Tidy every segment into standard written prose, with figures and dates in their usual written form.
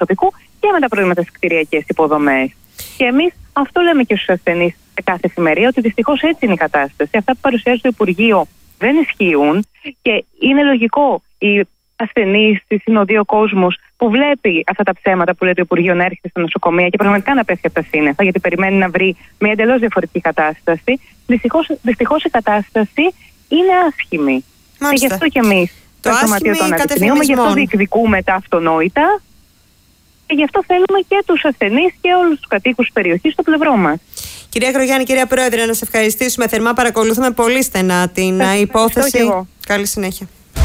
προσωπικού και με τα προβλήματα στις κτηριακές υποδομές. Και εμείς αυτό λέμε και στους ασθενείς σε κάθε εφημερία, ότι δυστυχώς έτσι είναι η κατάσταση. Αυτά που παρουσιάζει το Υπουργείο δεν ισχύουν και είναι λογικό οι ασθενείς, στη συνοδεία, ο κόσμος που βλέπει αυτά τα ψέματα που λέει το Υπουργείο να έρχεται στα νοσοκομεία και πραγματικά να πέφτει από τα σύννεφα, γιατί περιμένει να βρει μια εντελώς διαφορετική κατάσταση. Δυστυχώς η κατάσταση είναι άσχημη. Και γι' αυτό και εμείς το Σωματείο των Αντιπνίωμα, γι' αυτό διεκδικούμε τα αυτονόητα και γι' αυτό θέλουμε και τους ασθενείς και όλους τους κατοίκους της περιοχής στο πλευρό μας. Κυρία Γρογιάννη, κυρία Πρόεδρε, να σε ευχαριστήσουμε θερμά. Παρακολουθούμε πολύ στενά την υπόθεση. Καλή συνέχεια.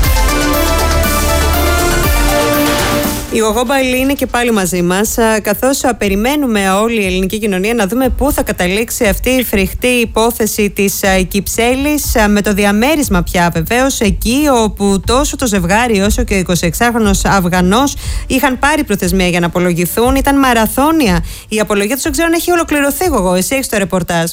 Η Γογό Μπαλή είναι και πάλι μαζί μας, καθώς περιμένουμε όλη η ελληνική κοινωνία να δούμε πού θα καταλήξει αυτή η φρικτή υπόθεση της Κυψέλης, με το διαμέρισμα πια βεβαίως εκεί όπου τόσο το ζευγάρι όσο και ο 26χρονος Αφγανός είχαν πάρει προθεσμία για να απολογηθούν. Ήταν μαραθώνια η απολογία τους, δεν ξέρω αν έχει ολοκληρωθεί. Γογό, εσύ έχεις το ρεπορτάζ.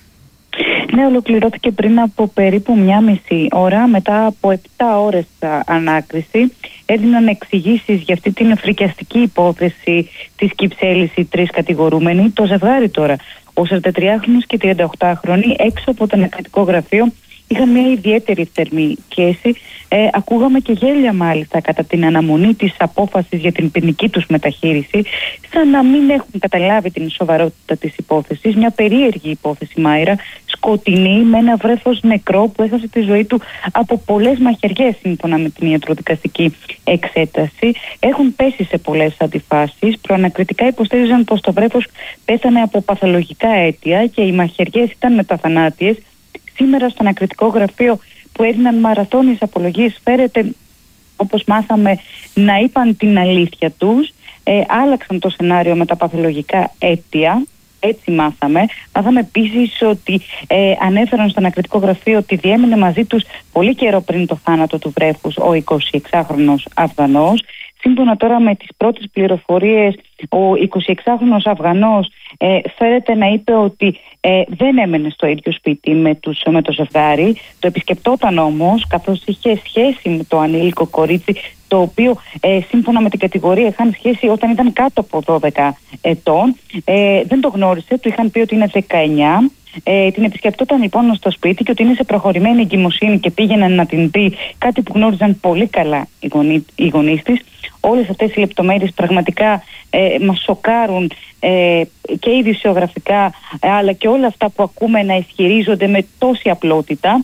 Ναι, ολοκληρώθηκε πριν από περίπου 1,5 ώρα, μετά από 7 ώρες ανάκριση. Έδιναν εξηγήσεις για αυτή την φρικιαστική υπόθεση της Κυψέλης οι τρεις κατηγορούμενοι. Το ζευγάρι τώρα, ο 43χρονος και 38χρονοι, έξω από το ανακριτικό γραφείο, είχαν μια ιδιαίτερη θερμή σχέση. Ακούγαμε και γέλια μάλιστα κατά την αναμονή της απόφασης για την ποινική τους μεταχείριση, σαν να μην έχουν καταλάβει την σοβαρότητα της υπόθεσης. Μια περίεργη υπόθεση, Μάιρα, σκοτεινή, με ένα βρέφος νεκρό που έχασε τη ζωή του από πολλές μαχαιριές, σύμφωνα με την ιατροδικαστική εξέταση. Έχουν πέσει σε πολλές αντιφάσεις. Προανακριτικά υποστήριζαν πως το βρέφος πέθανε από παθολογικά αίτια και οι μαχαιριές ήταν μεταθανάτιες. Σήμερα στο ανακριτικό γραφείο που έδιναν μαραθώνιες απολογίες φέρεται, όπως μάθαμε, να είπαν την αλήθεια τους. Άλλαξαν το σενάριο με τα παθολογικά αίτια. Έτσι μάθαμε. Μάθαμε επίσης ότι ανέφεραν στο ανακριτικό γραφείο ότι διέμενε μαζί τους πολύ καιρό πριν το θάνατο του βρέφους ο 26χρονος Αφγανός. Σύμφωνα τώρα με τις πρώτες πληροφορίες, ο 26χρονος Αφγανός φέρεται να είπε ότι δεν έμενε στο ίδιο σπίτι με το ζευγάρι. Το επισκεπτόταν όμως, καθώς είχε σχέση με το ανήλικο κορίτσι, το οποίο σύμφωνα με την κατηγορία είχαν σχέση όταν ήταν κάτω από 12 ετών. Δεν το γνώρισε, του είχαν πει ότι είναι 19. Την επισκεπτόταν λοιπόν στο σπίτι και ότι είναι σε προχωρημένη εγκυμοσύνη και πήγαιναν να την δει, κάτι που γνώριζαν πολύ καλά οι γονείς της. Όλες αυτές οι λεπτομέρειες πραγματικά μας σοκάρουν και ειδησιογραφικά, αλλά και όλα αυτά που ακούμε να ισχυρίζονται με τόση απλότητα,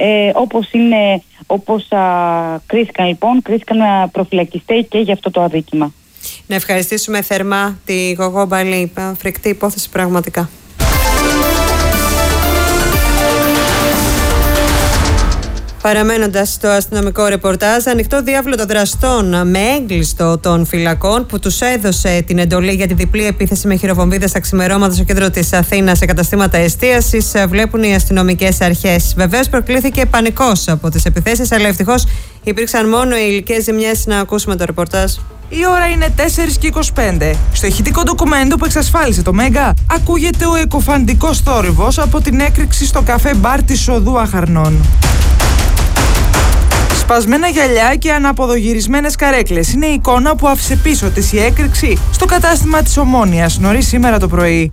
όπως κρίθηκαν λοιπόν, προφυλακιστές και για αυτό το αδίκημα. Να ευχαριστήσουμε θερμά τη Γογό Μπαλή, φρικτή υπόθεση πραγματικά. Παραμένοντας στο αστυνομικό ρεπορτάζ, ανοιχτό διάβλο των δραστών με έγκλειστο των φυλακών που τους έδωσε την εντολή για τη διπλή επίθεση με χειροβομβίδες στα ξημερώματα στο κέντρο της Αθήνας σε καταστήματα εστίασης, βλέπουν οι αστυνομικές αρχές. Βεβαίως προκλήθηκε πανικός από τις επιθέσεις, αλλά ευτυχώς υπήρξαν μόνο οι υλικές ζημιές. Να ακούσουμε το ρεπορτάζ. Η ώρα είναι 4:25. Στο ηχητικό ντοκουμέντο που εξασφάλισε το Μέγκα, ακούγεται ο εκοφαντικός θόρυβος από την έκρηξη στο καφέ μπαρ της οδού Αχαρνών. Σπασμένα γυαλιά και αναποδογυρισμένες καρέκλες είναι η εικόνα που άφησε πίσω της η έκρηξη στο κατάστημα της Ομόνοιας νωρίς σήμερα το πρωί.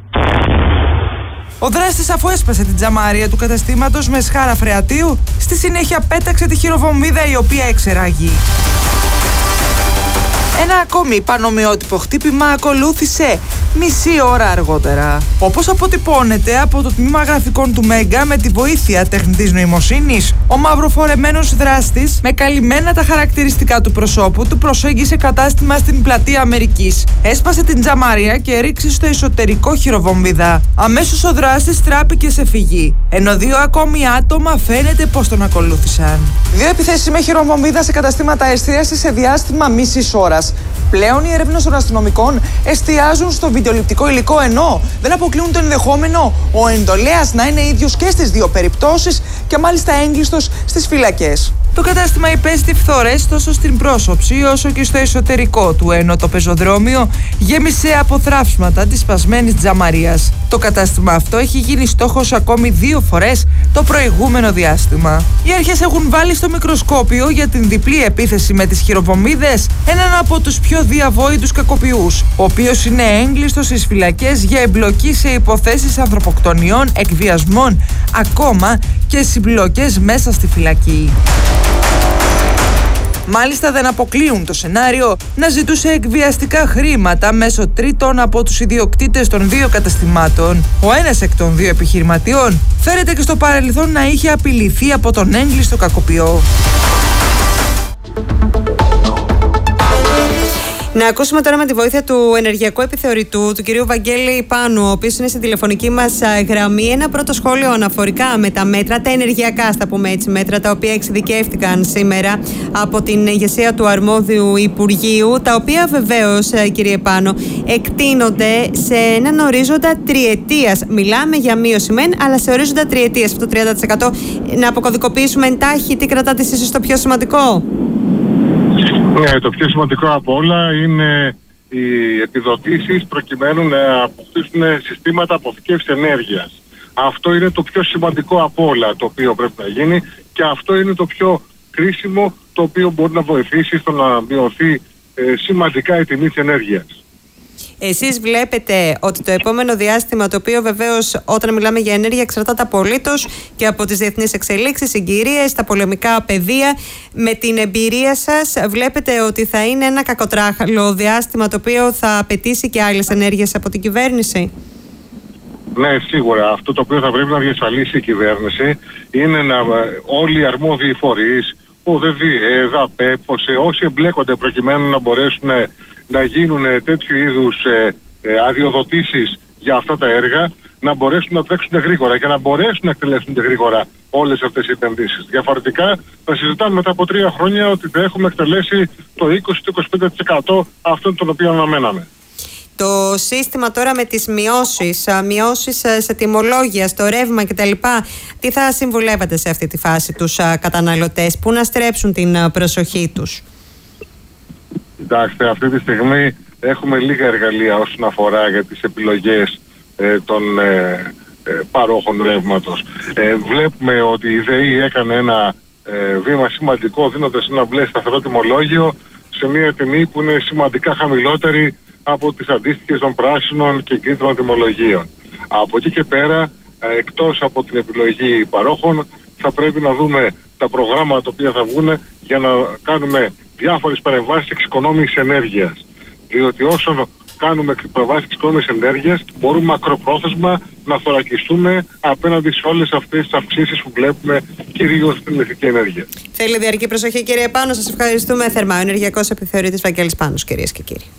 Ο δράστης, αφού έσπασε την τζαμάρια του καταστήματος με σχάρα φρεατίου, στη συνέχεια πέταξε τη χειροβομβίδα η οποία εξεράγει. Ένα ακόμη πανομοιότυπο χτύπημα ακολούθησε μισή ώρα αργότερα. Όπως αποτυπώνεται από το τμήμα γραφικών του Μέγκα με τη βοήθεια τεχνητής νοημοσύνης, ο μαυροφορεμένος δράστης με καλυμμένα τα χαρακτηριστικά του προσώπου του προσέγγισε κατάστημα στην πλατεία Αμερικής. Έσπασε την τζαμάρια και ρίξε στο εσωτερικό χειροβομβίδα. Αμέσως ο δράστης τράπηκε σε φυγή, ενώ 2 ακόμη άτομα φαίνεται πως τον ακολούθησαν. 2 επιθέσεις με χειροβομβίδα σε καταστήματα εστίασης σε διάστημα μισής ώρας. Πλέον οι έρευνες των αστυνομικών εστιάζουν στο βιντεοληπτικό υλικό, ενώ δεν αποκλείουν το ενδεχόμενο ο εντολέας να είναι ίδιος και στις 2 περιπτώσεις και μάλιστα έγκλειστος στις φυλακές. Το κατάστημα υπέστη φθορές τόσο στην πρόσωψη όσο και στο εσωτερικό του, ενώ το πεζοδρόμιο γέμισε από θράψματα της σπασμένης τζαμαρίας. Το κατάστημα αυτό έχει γίνει στόχος ακόμη 2 φορές το προηγούμενο διάστημα. Οι αρχές έχουν βάλει στο μικροσκόπιο για την διπλή επίθεση με τις χειροβομβίδες έναν από τους πιο διαβόητους κακοποιούς, ο οποίος είναι έγκλειστος στις φυλακές για εμπλοκή σε υποθέσεις ανθρωποκτονιών, εκβιασμών, ακόμα και συμπλοκές μέσα στη φυλακή. Μάλιστα δεν αποκλείουν το σενάριο να ζητούσε εκβιαστικά χρήματα μέσω τρίτων από τους ιδιοκτήτες των 2 καταστημάτων. Ο ένας εκ των 2 επιχειρηματιών φέρεται και στο παρελθόν να είχε απειληθεί από τον έγκλειστο κακοποιό. Να ακούσουμε τώρα με τη βοήθεια του ενεργειακού επιθεωρητού, του κυρίου Βαγγέλη Πάνου, ο οποίος είναι στην τηλεφωνική μας γραμμή, ένα πρώτο σχόλιο αναφορικά με τα μέτρα, τα ενεργειακά, στα πούμε έτσι, μέτρα, τα οποία εξειδικεύτηκαν σήμερα από την ηγεσία του αρμόδιου Υπουργείου, τα οποία βεβαίως, κύριε Πάνο, εκτείνονται σε έναν ορίζοντα τριετίας. Μιλάμε για μείωση μεν, αλλά σε ορίζοντα τριετίας, αυτό το 30%. Να αποκωδικοποιήσουμε εντάχει τι κρατάτε εσείς στο πιο σημαντικό. Ναι, το πιο σημαντικό από όλα είναι οι επιδοτήσεις προκειμένου να αποκτήσουν συστήματα αποθηκεύσης ενέργειας. Αυτό είναι το πιο σημαντικό από όλα το οποίο πρέπει να γίνει και αυτό είναι το πιο κρίσιμο το οποίο μπορεί να βοηθήσει στο να μειωθεί σημαντικά η τιμή της ενέργειας. Εσείς βλέπετε ότι το επόμενο διάστημα, το οποίο βεβαίως όταν μιλάμε για ενέργεια εξαρτάται απολύτως και από τις διεθνείς εξελίξεις, συγκυρίες, τα πολεμικά πεδία, με την εμπειρία σας βλέπετε ότι θα είναι ένα κακοτράχαλο διάστημα το οποίο θα απαιτήσει και άλλες ενέργειες από την κυβέρνηση? Ναι, σίγουρα. Αυτό το οποίο θα πρέπει να διασφαλίσει η κυβέρνηση είναι να όλοι οι αρμόδιοι φορείς, ΕΔΑΠΕ, όσοι εμπλέκονται προκειμένου να μπορέσουν να γίνουν τέτοιου είδους αδειοδοτήσεις για αυτά τα έργα, να μπορέσουν να τρέξουν γρήγορα και να μπορέσουν να εκτελέσουν γρήγορα όλες αυτές οι επενδύσεις. Διαφορετικά θα συζητάμε μετά από 3 χρόνια ότι θα έχουμε εκτελέσει το 20-25% αυτών των οποίων αναμέναμε. Το σύστημα τώρα με τις μειώσεις σε τιμολόγια, στο ρεύμα κτλ. Τι θα συμβουλεύατε σε αυτή τη φάση τους καταναλωτές, πού να στρέψουν την προσοχή τους? Κοιτάξτε, αυτή τη στιγμή έχουμε λίγα εργαλεία όσον αφορά για τις επιλογές των παρόχων ρεύματος. Βλέπουμε ότι η ΔΕΗ έκανε ένα βήμα σημαντικό δίνοντας ένα μπλε σταθερό τιμολόγιο σε μια τιμή που είναι σημαντικά χαμηλότερη από τις αντίστοιχες των πράσινων και κίτρινων τιμολογίων. Από εκεί και πέρα, εκτός από την επιλογή παρόχων, θα πρέπει να δούμε τα προγράμματα τα οποία θα βγουν για να κάνουμε διάφορες παρεμβάσεις εξοικονόμησης ενέργειας. Διότι όσο κάνουμε παρεμβάσεις εξοικονόμησης ενέργειας, μπορούμε μακροπρόθεσμα να θωρακιστούμε απέναντι σε όλες αυτές τις αυξήσεις που βλέπουμε, κυρίως στην ηλεκτρική ενέργεια. Θέλει διαρκή προσοχή, κύριε Πάνο. Σας ευχαριστούμε θερμά. Ο ενεργειακός επιθεωρητής Βαγγέλης Πάνος, κυρίες και κύριοι.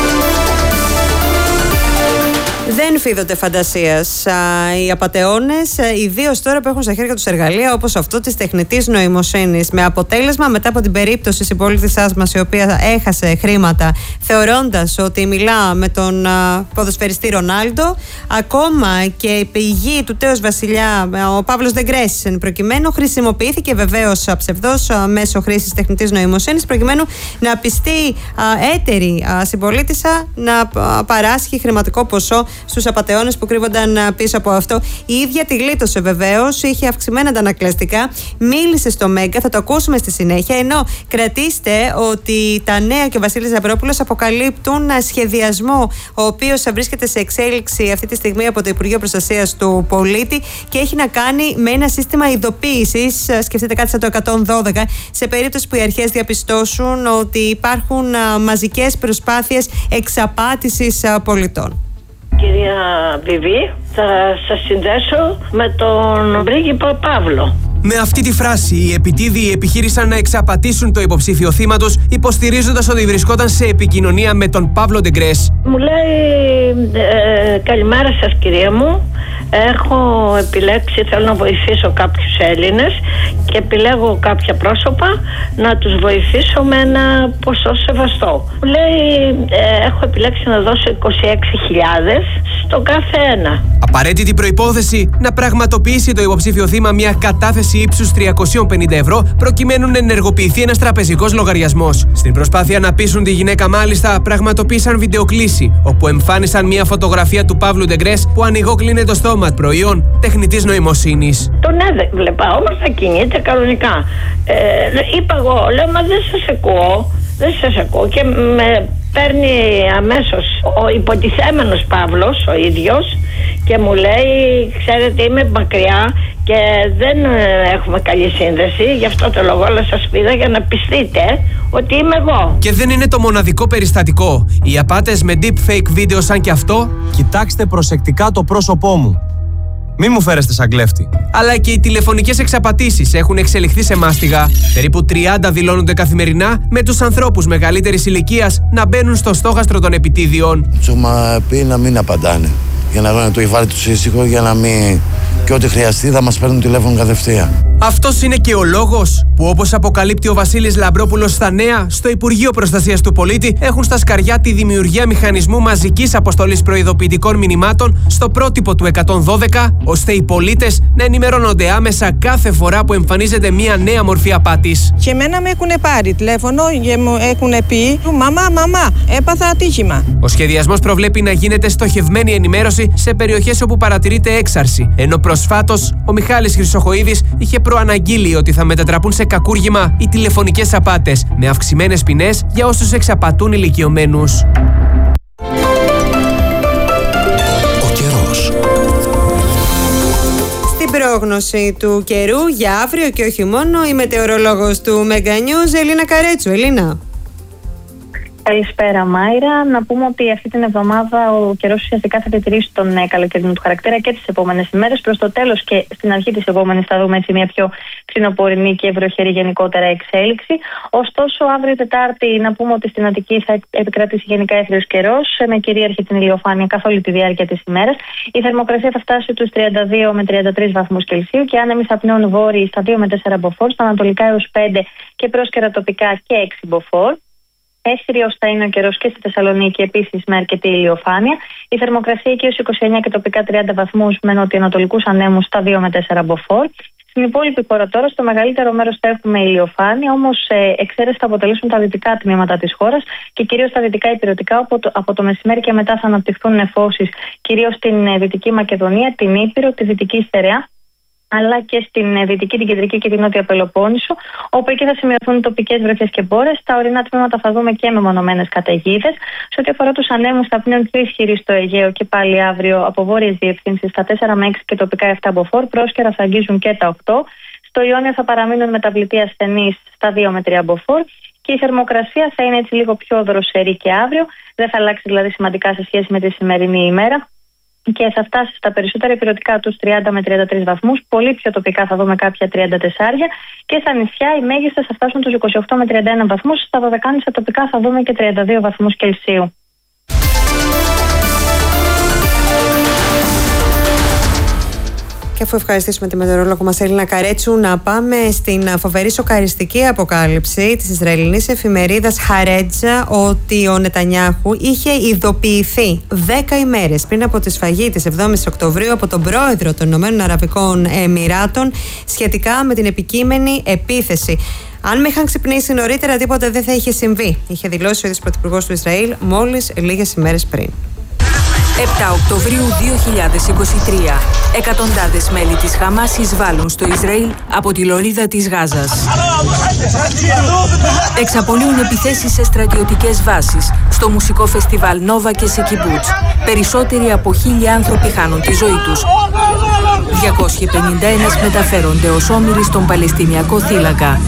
Δεν φίδονται φαντασίας οι απατεώνες, ιδίως τώρα που έχουν στα χέρια τους εργαλεία όπως αυτό της τεχνητής νοημοσύνης. Με αποτέλεσμα, μετά από την περίπτωση συμπολίτησάς μας, η οποία έχασε χρήματα θεωρώντας ότι μιλά με τον ποδοσφαιριστή Ρονάλντο, ακόμα και η πηγή του τέος βασιλιά, ο Παύλος Ντεγκρές, εν προκειμένου, χρησιμοποιήθηκε βεβαίως ψευδός μέσω χρήσης τεχνητής νοημοσύνης, προκειμένου να πιστεί έτερη συμπολίτησα να παράσχει χρηματικό ποσό στους απατεώνες που κρύβονταν πίσω από αυτό. Η ίδια τη γλίτωσε βεβαίως, είχε αυξημένα τα ανακλαστικά, μίλησε στο Μέγκα, θα το ακούσουμε στη συνέχεια. Ενώ κρατήστε ότι τα νέα και ο Βασίλης Ζαμπρόπουλος αποκαλύπτουν σχεδιασμό, ο οποίος βρίσκεται σε εξέλιξη αυτή τη στιγμή από το Υπουργείο Προστασίας του Πολίτη και έχει να κάνει με ένα σύστημα ειδοποίησης. Σκεφτείτε κάτι σαν το 112, σε περίπτωση που οι αρχές διαπιστώσουν ότι υπάρχουν μαζικές προσπάθειες εξαπάτησης πολιτών. Κυρία Βιβί, θα σας συνδέσω με τον πρίγκιπα Παύλο. Με αυτή τη φράση, οι επιτίδιοι επιχείρησαν να εξαπατήσουν το υποψήφιο θύματος, υποστηρίζοντας ότι βρισκόταν σε επικοινωνία με τον Παύλο Ντεγκρές. Μου λέει, καλημέρα σας κυρία μου, έχω επιλέξει, θέλω να βοηθήσω κάποιους Έλληνες και επιλέγω κάποια πρόσωπα να τους βοηθήσω με ένα ποσό σεβαστό. Μου λέει, έχω επιλέξει να δώσω 26.000 στον κάθε ένα. Απαραίτητη προϋπόθεση να πραγματοποιήσει το υποψήφιο θύμα μια κατάθεση ύψους 350 ευρώ προκειμένου να ενεργοποιηθεί ένας τραπεζικός λογαριασμός. Στην προσπάθεια να πείσουν τη γυναίκα, μάλιστα, πραγματοποίησαν βιντεοκλήση, όπου εμφάνισαν μια φωτογραφία του Παύλου Ντεγκρές που ανοιγόκλεινε το στόμα, προϊόν τεχνητής νοημοσύνης. Τον έβλεπα, όμως θα κινείται κανονικά. Είπα εγώ, λέω, μα δεν σας ακούω και με παίρνει αμέσως ο υποτιθέμενος Παύλος ο ίδιος και μου λέει, ξέρετε, είμαι μακριά και δεν έχουμε καλή σύνδεση, γι' αυτό το λόγο όλα σας πήρα για να πιστείτε ότι είμαι εγώ. Και δεν είναι το μοναδικό περιστατικό. Οι απάτες με deepfake βίντεο σαν και αυτό. Κοιτάξτε προσεκτικά το πρόσωπό μου. Μη μου φέρεστε σαν κλέφτη. Αλλά και οι τηλεφωνικές εξαπατήσεις έχουν εξελιχθεί σε μάστιγα. Περίπου 30 δηλώνονται καθημερινά, με τους ανθρώπους μεγαλύτερης ηλικίας να μπαίνουν στο στόχαστρο των επιτίδιων. Του μα πει να μην απαντάνε. Για να βγάλουν το κεφάλι του ήσυχο, για να μην. Και ό,τι χρειαστεί θα μας παίρνουν τηλέφωνο κατευθείαν. Αυτός είναι και ο λόγος που, όπως αποκαλύπτει ο Βασίλης Λαμπρόπουλος στα νέα, στο Υπουργείο Προστασίας του Πολίτη έχουν στα σκαριά τη δημιουργία μηχανισμού μαζικής αποστολής προειδοποιητικών μηνυμάτων στο πρότυπο του 112, ώστε οι πολίτες να ενημερώνονται άμεσα κάθε φορά που εμφανίζεται μια νέα μορφή απάτης. Και εμένα με έχουν πάρει τηλέφωνο και μου έχουν πει «Μαμά, έπαθα ατύχημα». Ο σχεδιασμός προβλέπει να γίνεται στοχευμένη ενημέρωση σε περιοχές όπου παρατηρείται έξαρση, ενώ προσφάτως ο Μιχάλης Χρυσοχοΐδης είχε προαναγγείλει ότι θα μετατραπούν σε κακούργημα οι τηλεφωνικές απάτες, με αυξημένες ποινές για όσους εξαπατούν ηλικιωμένους. Ο καιρός. Στην πρόγνωση του καιρού για αύριο και όχι μόνο, η μετεωρολόγος του Mega News, Ελίνα Καρέτσου. Ελίνα. Καλησπέρα, Μάιρα. Να πούμε ότι αυτή την εβδομάδα ο καιρός ουσιαστικά θα διατηρήσει τον καλοκαιρινό του χαρακτήρα και τις επόμενες ημέρες. Προς το τέλος και στην αρχή της επόμενης θα δούμε έτσι μια πιο φθινοπορεινή και βροχερή γενικότερα εξέλιξη. Ωστόσο, αύριο Τετάρτη, να πούμε ότι στην Αττική θα επικρατήσει γενικά έθριος καιρός, με κυρίαρχη την ηλιοφάνεια καθ' όλη τη διάρκεια της ημέρας. Η θερμοκρασία θα φτάσει στους 32 με 33 βαθμούς Κελσίου και άνεμοι θα πνέουν βόρειοι στα 2 με 4 μποφόρ, στα ανατολικά έως 5 και πρόσκαιρα τοπικά και 6 μποφόρ. Έθριος θα είναι ο καιρός και στη Θεσσαλονίκη, επίσης με αρκετή ηλιοφάνεια. Η θερμοκρασία εκεί ως 29 και τοπικά 30 βαθμούς με νοτιοανατολικούς ανέμους στα 2 με 4 μποφόρ. Στην υπόλοιπη χώρα τώρα, στο μεγαλύτερο μέρος θα έχουμε ηλιοφάνεια, όμως εξαίρεση θα αποτελέσουν τα δυτικά τμήματα της χώρας και κυρίως τα δυτικά ηπειρωτικά, από το μεσημέρι και μετά θα αναπτυχθούν νεφώσεις κυρίως στην Δυτική Μακεδονία, την Ήπειρο, τη Δυτική Στερεά, αλλά και στην Δυτική, την Κεντρική και την Νότια Πελοπόννησο, όπου εκεί θα σημειωθούν τοπικές βροχές και μπόρες. Στα ορεινά τμήματα θα δούμε και μεμονωμένες καταιγίδες. Σε ό,τι αφορά τους ανέμους, θα πνέουν πιο ισχυροί στο Αιγαίο και πάλι αύριο από βόρειες διευθύνσεις στα 4 με 6 και τοπικά 7 μποφόρ. Πρόσκαιρα θα αγγίζουν και τα 8. Στο Ιόνιο θα παραμείνουν μεταβλητοί ασθενείς στα 2 με 3 μποφόρ. Και η θερμοκρασία θα είναι έτσι λίγο πιο δροσερή και αύριο. Δεν θα αλλάξει δηλαδή σημαντικά σε σχέση με τη σημερινή ημέρα. Και θα φτάσει στα περισσότερα ηπειρωτικά τους 30 με 33 βαθμούς. Πολύ πιο τοπικά θα δούμε κάποια 34 και στα νησιά οι μέγιστες θα φτάσουν τους 28 με 31 βαθμούς. Στα Δωδεκάνησα τοπικά θα δούμε και 32 βαθμούς Κελσίου. Και αφού ευχαριστήσουμε τη μετεωρολόγο μας Ελίνα Καρέτσου, να πάμε στην φοβερή σοκαριστική αποκάλυψη της Ισραηλινής εφημερίδας Χαρέτζα ότι ο Νετανιάχου είχε ειδοποιηθεί 10 ημέρες πριν από τη σφαγή της 7ης Οκτωβρίου από τον πρόεδρο των Ηνωμένων Αραβικών Εμιράτων σχετικά με την επικείμενη επίθεση. Αν με είχαν ξυπνήσει νωρίτερα, τίποτα δεν θα είχε συμβεί, είχε δηλώσει ο ίδιος πρωθυπουργός του Ισραήλ μόλις λίγες ημέρες πριν. 7 Οκτωβρίου 2023. Εκατοντάδες μέλη της Χαμάς εισβάλλουν στο Ισραήλ από τη λωρίδα της Γάζας. Εξαπολύουν επιθέσεις σε στρατιωτικές βάσεις, στο μουσικό φεστιβάλ Νόβα και σε κιμπούτς. Περισσότεροι από 1.000 άνθρωποι χάνουν τη ζωή τους. 251 μεταφέρονται ως όμηροι στον Παλαιστινιακό θύλακα.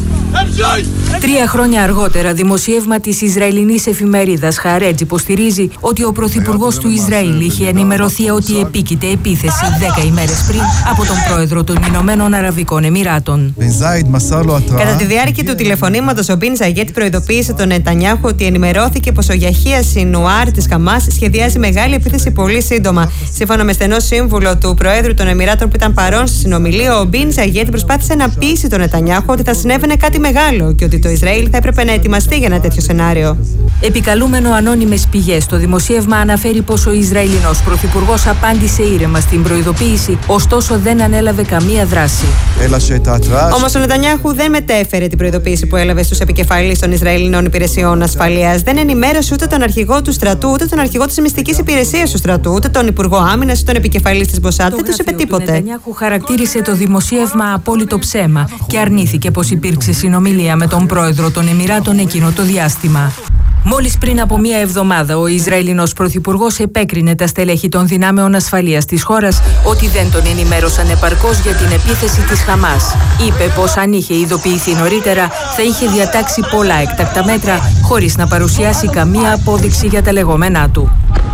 3 χρόνια αργότερα, δημοσίευμα της Ισραηλινής εφημερίδας Χαρέτζ υποστηρίζει ότι ο πρωθυπουργός του Ισραήλ είχε ενημερωθεί ότι επίκειται επίθεση 10 ημέρες πριν από τον πρόεδρο των Ηνωμένων Αραβικών Εμιράτων. Κατά τη διάρκεια του τηλεφωνήματος, ο Μπιν Ζαγέτ προειδοποίησε τον Νετανιάχου ότι ενημερώθηκε πως ο Γιαχία Σινουάρ της Χαμάς σχεδιάζει μεγάλη επίθεση πολύ σύντομα. Σύμφωνα με στενό σύμβουλο του Προέδρου των Εμιράτων που ήταν παρόν στη συνομιλία, ο Μπιν Ζαγέτ προσπάθησε να πείσει τον Νετανιάχου ότι θα συνέβαινε κάτι μεγάλο και ότι το Ισραήλ θα έπρεπε να ετοιμαστεί για ένα τέτοιο σενάριο. Επικαλούμενο ανώνυμες πηγές, το δημοσίευμα αναφέρει πως ο Ισραηλινός πρωθυπουργός απάντησε ήρεμα στην προειδοποίηση, ωστόσο δεν ανέλαβε καμία δράση. Όμως ο Νετανιάχου δεν μετέφερε την προειδοποίηση που έλαβε στους επικεφαλείς των Ισραηλινών υπηρεσιών ασφαλείας. Δεν ενημέρωσε ούτε τον αρχηγό του στρατού, ούτε τον αρχηγό της μυστικής υπηρεσίας του στρατού, ούτε τον υπουργό άμυνας, ούτε τον επικεφαλής της Μοσάντ. Δεν τους είπε τίποτε. Ο Νετανιάχου χαρακτήρισε το δημοσίευμα απόλυτο ψέμα και αρνήθηκε πως υπήρξε συνομιλία με τον πρόεδρο των Εμιράτων εκείνο το διάστημα. Μόλις πριν από μία εβδομάδα, ο Ισραηλινός πρωθυπουργός επέκρινε τα στελέχη των δυνάμεων ασφαλείας της χώρας ότι δεν τον ενημέρωσαν επαρκώς για την επίθεση της Χαμάς. Είπε πως αν είχε ειδοποιηθεί νωρίτερα, θα είχε διατάξει πολλά έκτακτα μέτρα, χωρίς να παρουσιάσει καμία απόδειξη για τα λεγόμενά του.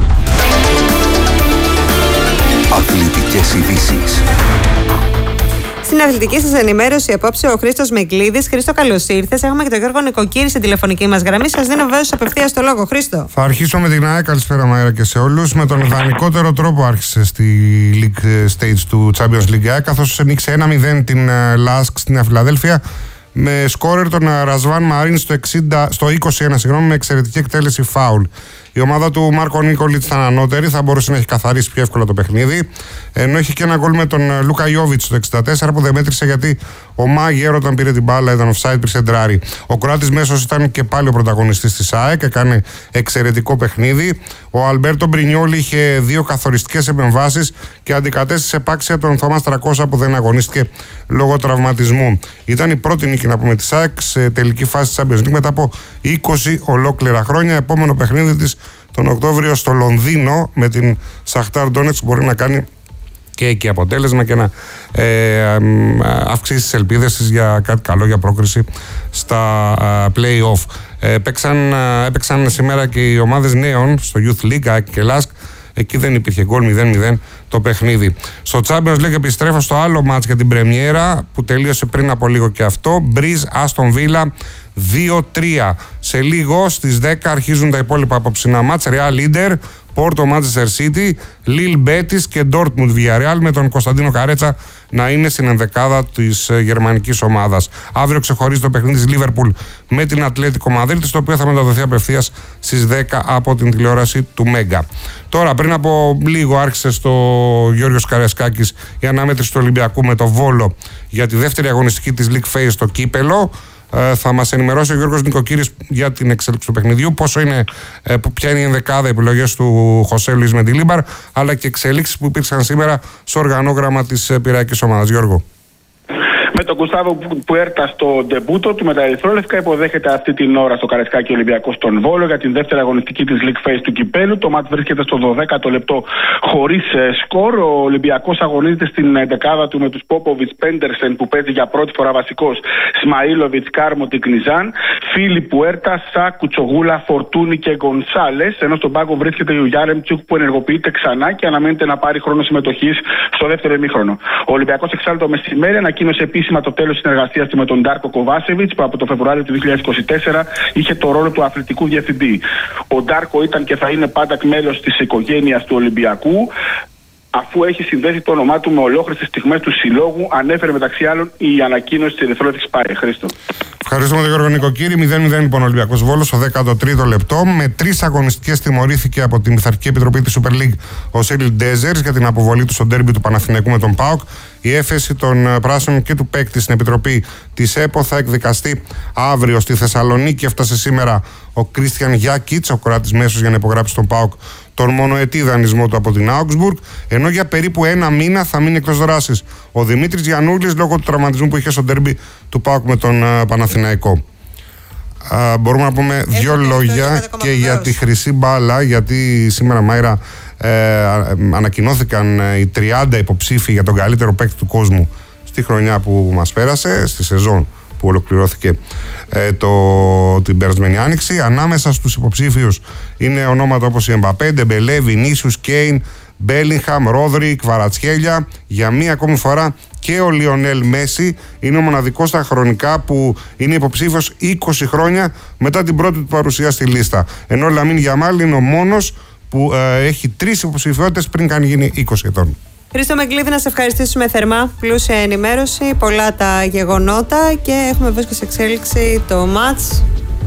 Αθλητικές ειδήσεις. Στην αθλητική σας ενημέρωση απόψε ο Χρήστος Μεγκλίδης. Χρήστο, καλώς ήρθες. Έχουμε και τον Γιώργο Νικοκύρη στην τηλεφωνική μας γραμμή. Σας δίνω βεβαίως απευθείας το λόγο, Χρήστο. Θα αρχίσω με την ΑΕΚ. Καλησπέρα, Μαέρα, και σε όλους. Με τον ιδανικότερο τρόπο άρχισε στη League Stage του Champions League, καθώς νίκησε 1-0 την Lask στην Φιλαδέλφια με σκόρερ τον Ρασβάν Μαρίν στο 21, με εξαιρετική εκτέλεση φάουλ. Η ομάδα του Μάρκο Νίκολιτς ήταν ανώτερη, θα μπορούσε να έχει καθαρίσει πιο εύκολα το παιχνίδι. Ενώ είχε και ένα γκολ με τον Λούκα Ιόβιτς στο 64 που δεν μέτρησε γιατί ο Μάγερ όταν πήρε την μπάλα ήταν offside πριν σεντράρει. Ο Κροάτης μέσος ήταν και πάλι ο πρωταγωνιστής της ΑΕΚ, έκανε εξαιρετικό παιχνίδι. Ο Αλμπέρτο Μπρινιόλι είχε 2 καθοριστικές επεμβάσεις και αντικατέστησε επάξια τον Θωμάς Τρακόσα που δεν αγωνίστηκε λόγω τραυματισμού. Ήταν η πρώτη νίκη, να πούμε, της ΑΕΚ σε τελική φάση της Champions League μετά από 20 ολόκληρα χρόνια. Επόμενο παιχνίδι της τον Οκτώβριο στο Λονδίνο με την Σαχτάρ Ντόνετσκ μπορεί να κάνει και εκεί αποτέλεσμα και να αυξήσει τις ελπίδες της για κάτι καλό, για πρόκριση στα play-off. Έπαιξαν σήμερα και οι ομάδες νέων στο Youth League, ΑΕΚ και Lask. Εκεί δεν υπήρχε γκολ, 0-0 το παιχνίδι. Στο Champions League επιστρέφω στο άλλο μάτς για την πρεμιέρα που τελείωσε πριν από λίγο και αυτό. Μπριζ Άστον Βίλα 2-3. Σε λίγο στις 10 αρχίζουν τα υπόλοιπα απόψινά μάτς. Real Leader, Porto Manchester City, Lille Betis και Dortmund Villarreal, με τον Κωνσταντίνο Καρέτσα να είναι στην ενδεκάδα της γερμανικής ομάδας. Αύριο ξεχωρίζει το παιχνίδι της Liverpool με την Ατλέτικο Μαδρίτης, το οποίο θα μεταδοθεί απευθείας στις 10 από την τηλεόραση του Μέγκα. Τώρα, πριν από λίγο άρχισε στο Γιώργος Καριασκάκης η αναμέτρηση του Ολυμπιακού με το Βόλο για τη δεύτερη αγωνιστική της League Phase στο Κύπελο. Θα μας ενημερώσει ο Γιώργος Νικοκύρης για την εξέλιξη του παιχνιδιού, ποια είναι η ενδεκάδα, επιλογές του Χωσέ Λουίς Μεντιλίμπαρ, αλλά και εξελίξεις που υπήρξαν σήμερα στο οργανόγραμμα της πειραϊκής ομάδας. Γιώργο. Με τον Γκουστάβο Πουέρτα στο ντεμπούτο του με τα ερυθρόλευκα υποδέχεται αυτή την ώρα στο Καραϊσκάκι Ολυμπιακό στον Βόλο για την δεύτερη αγωνιστική της League Phase του Κυπέλου. Το μάτς βρίσκεται στο 12ο λεπτό χωρίς σκορ. Ο Ολυμπιακός αγωνίζεται στην δεκάδα του με τους Πόποβιτς, Πέντερσεν που παίζει για πρώτη φορά βασικός, Σμαΐλοβιτς, Κάρμο, Τικνιζάν, Φίλιπ Πουέρτα, Σα, Κουτσογούλα, Φορτούνι και Γκονσάλες. Ενώ στον πάγκο βρίσκεται ο Γιάρεμτσουκ που ενεργοποιείται ξανά και αναμένεται να πάρει χρόνο συμμετοχής στο δεύτερο ημίχρονο. Ο Ολυμπιακός εξάλλου το μεσημέρι ανακοίνωσε επίσημα το τέλος της συνεργασίας του με τον Ντάρκο Κοβάσεβιτς, που από το Φεβρουάριο του 2024 είχε το ρόλο του αθλητικού διευθυντή. Ο Ντάρκο ήταν και θα είναι πάντα μέλος της οικογένειας του Ολυμπιακού, αφού έχει συνδέσει το όνομά του με ολόκληρες στιγμές του συλλόγου, ανέφερε μεταξύ άλλων η ανακοίνωση της ερυθρόλευκης ΠΑΕ. Χρήστο. Ευχαριστούμε τον Γιώργο Νικοκύρη. 0-0 λοιπόν ο Ολυμπιακός Βόλος στο 13ο λεπτό. Με 3 αγωνιστικές τιμωρήθηκε από την Πειθαρχική Επιτροπή της Super League ο Σέλιλ Ντέζερς για την αποβολή του στο ντέρμπι του Παναθηναϊκού με τον ΠΑΟΚ. Η έφεση των πράσινων και του παίκτη στην Επιτροπή της ΕΠΟ θα εκδικαστεί αύριο στη Θεσσαλονίκη. Έφτασε σήμερα ο Κρίστιαν Γιάκιτς, ο Κροάτης μέσος, για να υπογράψει τον ΠΑΟΚ τον μονοετή δανεισμό του από την Augsburg, ενώ για περίπου 1 μήνα θα μείνει εκτός δράσης ο Δημήτρης Γιαννούλης λόγω του τραυματισμού που είχε στο ντέρμπι του ΠΑΟΚ με τον Παναθηναϊκό. Μπορούμε να πούμε 2 λόγια και για τη χρυσή μπάλα, γιατί σήμερα, Μάιρα, ανακοινώθηκαν οι 30 υποψήφοι για τον καλύτερο παίκτη του κόσμου στη χρονιά που μας πέρασε, στη σεζόν που ολοκληρώθηκε την περασμένη άνοιξη. Ανάμεσα στους υποψήφιους είναι ονόματα όπως η Εμπαπέ, Ντεμπελέ, Βινίσιους, Κέιν, Μπέλιγχαμ, Ρόδρι, Κβαρατσχέλια. Για μία ακόμη φορά και ο Λιονέλ Μέση είναι ο μοναδικός στα χρονικά που είναι υποψήφιος 20 χρόνια μετά την πρώτη του παρουσία στη λίστα. Ενώ ο Λαμίν Γιαμάλ είναι ο μόνος που έχει 3 υποψηφιότητες πριν καν γίνει 20 ετών. Χρήστο Μεγκλίδη, να σε ευχαριστήσουμε θερμά. Πλούσια ενημέρωση, πολλά τα γεγονότα και έχουμε βέβαια σε εξέλιξη το μάτς.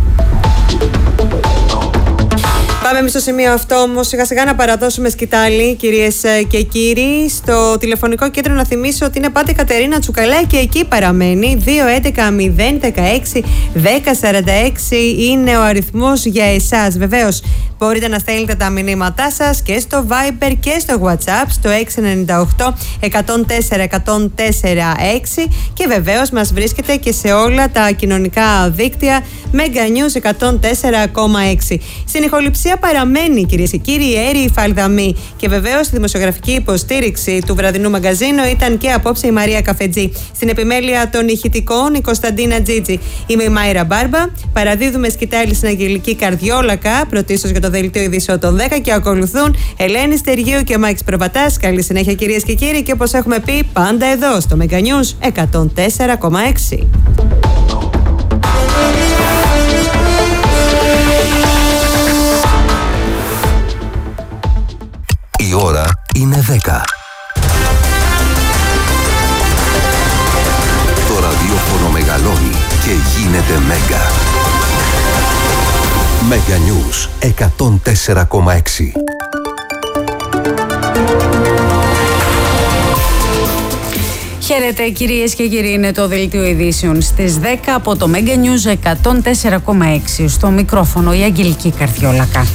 Πάμε εμείς στο σημείο αυτό όμως σιγά σιγά να παραδώσουμε σκητάλη, κυρίες και κύριοι. Στο τηλεφωνικό κέντρο να θυμίσω ότι είναι πάντα η Κατερίνα Τσουκαλά και εκεί παραμένει. 211-016-1046 είναι ο αριθμός για εσάς. Βεβαίως μπορείτε να στέλνετε τα μηνύματά σας και στο Viber και στο WhatsApp στο 698-104-104-6 και βεβαίως μας βρίσκεται και σε όλα τα κοινωνικά δίκτυα Mega News 104,6. Στην ηχοληψία παραμένει, κυρίες και κύριοι, η Έρη Φαλδαμή και βεβαίως στη δημοσιογραφική υποστήριξη του βραδινού μαγκαζίνου ήταν και απόψε η Μαρία Καφετζή. Στην επιμέλεια των ηχητικών η Κωνσταντίνα Τζίτζη. Είμαι η Μάιρα Μπάρμπα. Παραδίδουμε σκητάλη στην Αγγελική Καρδιόλακα, πρωτίστως για το δελτίο ειδήσεων των 10 και ακολουθούν Ελένη Στεργίου και Μάκης Προβατάς. Καλή συνέχεια, κυρίες και κύριοι, και όπως έχουμε πει, πάντα εδώ στο Mega News 104,6. Η ώρα είναι 10. Το ραδιόφωνο μεγαλώνει και γίνεται Μέγκα. Mega News 104,6. Χαίρετε, κυρίες και κύριοι, είναι το δελτίο ειδήσεων στις 10 από το Mega News 104,6. Στο μικρόφωνο η Αγγελική Καρδιόλακα.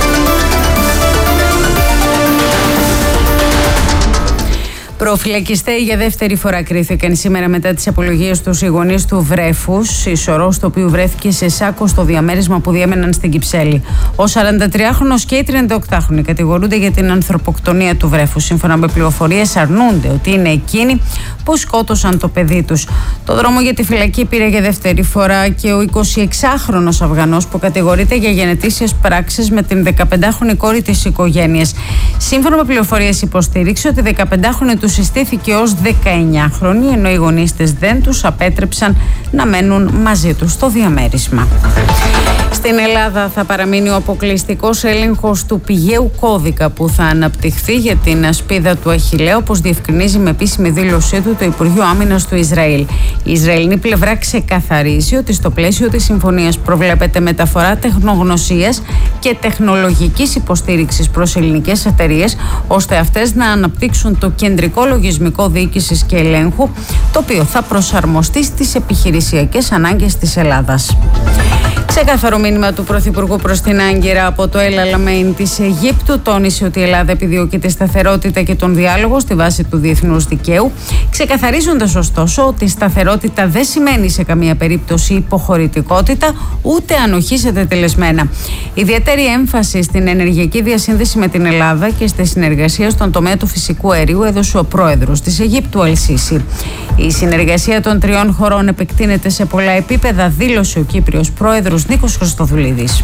Προφυλακιστέοι για δεύτερη φορά κρίθηκαν σήμερα μετά τις απολογίες τους οι γονείς του βρέφους, η σωρός το οποίο βρέθηκε σε σάκο στο διαμέρισμα που διέμεναν στην Κυψέλη. Ο 43χρονος και οι 38χρονοι κατηγορούνται για την ανθρωποκτονία του βρέφους. Σύμφωνα με πληροφορίες, αρνούνται ότι είναι εκείνοι που σκότωσαν το παιδί τους. Το δρόμο για τη φυλακή πήρε για δεύτερη φορά και ο 26χρονος Αφγανός που κατηγορείται για γενετήσιες πράξεις με την 15χρονη κόρη της οικογένειας. Σύμφωνα με πληροφορίες, υποστήριξε ότι 15χρονη του συστήθηκε ως 19χρονη, ενώ οι γονείς της δεν τους απέτρεψαν να μένουν μαζί τους στο διαμέρισμα. Στην Ελλάδα θα παραμείνει ο αποκλειστικός έλεγχος του πηγαίου κώδικα που θα αναπτυχθεί για την ασπίδα του Αχιλλέου, όπως διευκρινίζει με επίσημη δήλωσή του το Υπουργείο Άμυνας του Ισραήλ. Η Ισραηλινή πλευρά ξεκαθαρίζει ότι στο πλαίσιο της συμφωνίας προβλέπεται μεταφορά τεχνογνωσίας και τεχνολογικής υποστήριξης προς ελληνικές εταιρείες, ώστε αυτές να αναπτύξουν το κεντρικό λογισμικό διοίκησης και ελέγχου, το οποίο θα προσαρμοστεί στις επιχειρησιακές ανάγκες της Ελλάδας. Ξεκάθαρο μήνυμα του Πρωθυπουργού προς την Άγκυρα από το El Alamein της Αιγύπτου. Τόνισε ότι η Ελλάδα επιδιώκει τη σταθερότητα και τον διάλογο στη βάση του διεθνούς δικαίου, ξεκαθαρίζοντας ωστόσο ότι η σταθερότητα δεν σημαίνει σε καμία περίπτωση υποχωρητικότητα ούτε ανοχή σε τετελεσμένα. Ιδιαίτερη έμφαση στην ενεργειακή διασύνδεση με την Ελλάδα και στη συνεργασία στον τομέα του φυσικού αερίου έδωσε ο πρόεδρος της Αιγύπτου Αλ-Σίση. Η συνεργασία των τριών χωρών επεκτείνεται σε πολλά επίπεδα, δήλωσε ο Κύπριος πρόεδρος Νίκος Χριστοδουλίδης.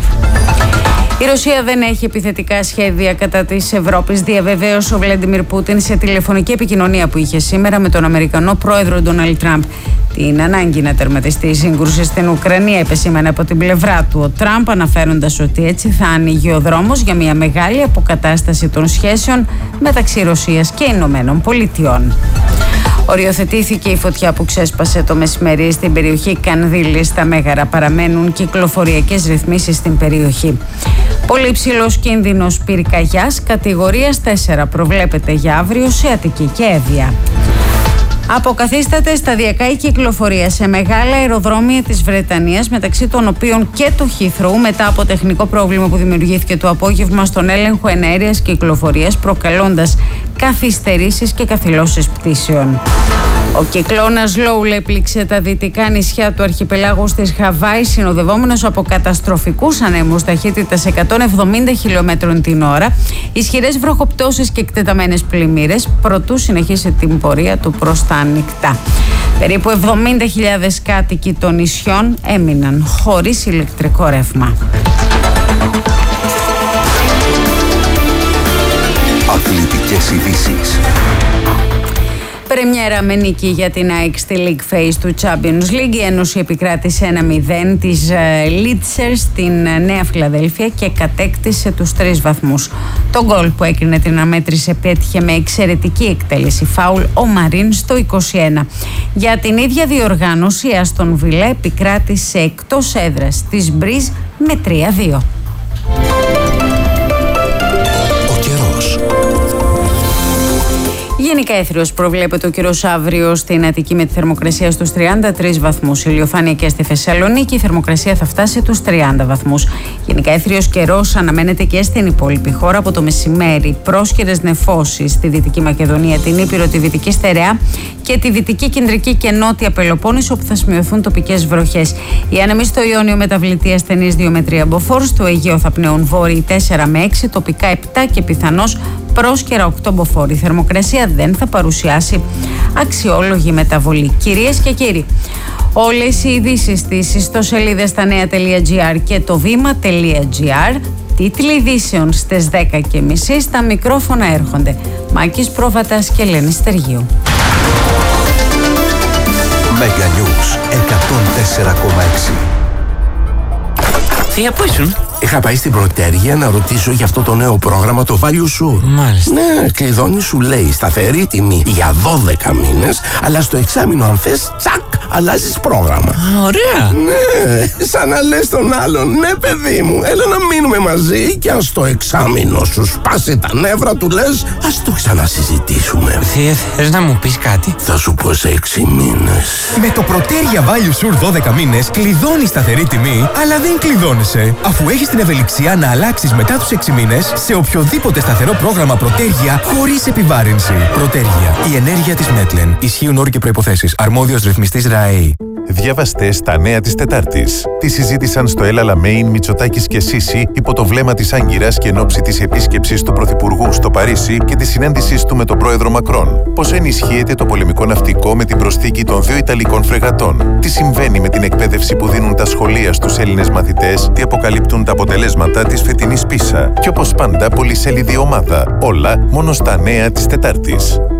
Η Ρωσία δεν έχει επιθετικά σχέδια κατά της Ευρώπης, διαβεβαίωσε ο Βλάντιμιρ Πούτιν σε τηλεφωνική επικοινωνία που είχε σήμερα με τον Αμερικανό πρόεδρο Ντόναλντ Τραμπ. Την ανάγκη να τερματιστεί η σύγκρουση στην Ουκρανία επεσήμανε από την πλευρά του ο Τραμπ, αναφέροντας ότι έτσι θα ανοίγει ο δρόμος για μια μεγάλη αποκατάσταση των σχέσεων μεταξύ Ρωσίας και Ηνωμένων Πολιτειών. Οριοθετήθηκε η φωτιά που ξέσπασε το μεσημέρι στην περιοχή Κανδύλη στα Μέγαρα. Παραμένουν κυκλοφοριακές ρυθμίσεις στην περιοχή. Πολύ υψηλός κίνδυνος πυρκαγιάς κατηγορίας 4 προβλέπεται για αύριο σε Αττική και Εύβοια. Αποκαθίσταται σταδιακά η κυκλοφορία σε μεγάλα αεροδρόμια της Βρετανίας, μεταξύ των οποίων και το Heathrow, μετά από τεχνικό πρόβλημα που δημιουργήθηκε το απόγευμα στον έλεγχο εναέριας κυκλοφορίας, προκαλώντας καθυστερήσεις και καθυλώσεις πτήσεων. Ο κυκλώνας Λόουλ έπληξε τα δυτικά νησιά του αρχιπελάγου της Χαβάη, συνοδευόμενος από καταστροφικούς ανέμους ταχύτητας 170 χιλιόμετρων την ώρα, ισχυρές βροχοπτώσεις και εκτεταμένες πλημμύρες, προτού συνεχίσει την πορεία του προς τα ανοιχτά. Περίπου 70.000 κάτοικοι των νησιών έμειναν χωρίς ηλεκτρικό ρεύμα. Αθλητικές ειδήσεις. Πρεμιέρα με νίκη για την ΑΕΚ στη League Phase του Champions League. Η Ένωση επικράτησε 1-0 της Λίτσερ στην Νέα Φιλαδέλφια και κατέκτησε τους 3 βαθμούς. Το γκολ που έκρινε την αναμέτρηση πέτυχε με εξαιρετική εκτέλεση φάουλ ο Μαρίν στο 21. Για την ίδια διοργάνωση η Άστον Βίλα επικράτησε εκτός έδρας της Μπριζ με 3-2. Γενικά έθριος προβλέπεται ο καιρός αύριο στην Αττική με τη θερμοκρασία στους 33 βαθμούς. Ηλιοφάνεια και στη Θεσσαλονίκη η θερμοκρασία θα φτάσει τους 30 βαθμούς. Γενικά έθριος καιρός αναμένεται και στην υπόλοιπη χώρα από το μεσημέρι. Πρόσκαιρες νεφώσεις στη Δυτική Μακεδονία, την Ήπειρο, τη Δυτική Στερεά και τη Δυτική, Κεντρική και Νότια Πελοπόννησο, όπου θα σημειωθούν τοπικές βροχές. Οι άνεμοι στο Ιόνιο μεταβλητή ασθενής 2 με 3 μποφόρ. Στο Αιγαίο θα πνέουν βόρειοι 4 με 6, τοπικά 7 και πιθανώς πρόσκαιρα 8 μποφόρ. Η θερμοκρασία δεν θα παρουσιάσει αξιόλογη μεταβολή. Κυρίες και κύριοι, όλες οι ειδήσεις στις ιστοσελίδες στα νέα.gr και το βήμα.gr. Τίτλοι ειδήσεων στις 10:30. Στα μικρόφωνα έρχονται Μάκης Πρόβατας και Ελένη Στεργίου. Mega News 104,6. Θεία, πού ήσουν? Είχα πάει στην Πρωτέργεια να ρωτήσω για αυτό το νέο πρόγραμμα, το Value Sur. Μάλιστα. Ναι, κλειδώνει, σου λέει σταθερή τιμή για 12 μήνες, αλλά στο εξάμηνο αν θες, τσακ, αλλάζεις πρόγραμμα. Ωραία. Ναι, σαν να λες τον άλλον, ναι παιδί μου, έλα να μείνουμε μαζί και αν στο εξάμηνο σου σπάσει τα νεύρα του λες, ας το ξανασυζητήσουμε. Θεία, θες να μου πεις κάτι? Θα σου πω σε 6 μήνες. Με το Πρωτέργεια Value Sur 12 μήνες κλειδώνεις σταθερή τιμή, αλλά δεν κλειδώνεσαι, αφού έχεις την ευελιξία να αλλάξεις μετά τους 6 μήνες σε οποιοδήποτε σταθερό πρόγραμμα Πρωτέργεια χωρίς επιβάρυνση. Πρωτέργεια. Η ενέργεια της Μέτλεν. Ισχύουν όροι και προϋποθέσεις. Αρμόδιος ρυθμιστής ΡΑΕΗ. Διαβαστές στα νέα της Τετάρτης. Τη συζήτησαν στο Έλα Λαμέιν Μητσοτάκης και Σίση υπό το βλέμμα της Άγκυρας και εν ώψη της επίσκεψης του Πρωθυπουργού στο Παρίσι και της συνέντησης του με τον πρόεδρο Μακρόν. Πώς ενισχύεται το πολεμικό ναυτικό με την προσθήκη των 2 Ιταλικών φρεγατών. Τι συμβαίνει με την εκπαίδευση που δίνουν τα σχολεία στους Έλληνες μαθητές, τι αποκαλύπτουν τα αποτελέσματα της φετινής Πίσα. Και όπως πάντα, πολυσέλιδη ομάδα. Όλα μόνο στα νέα της Τετάρτης.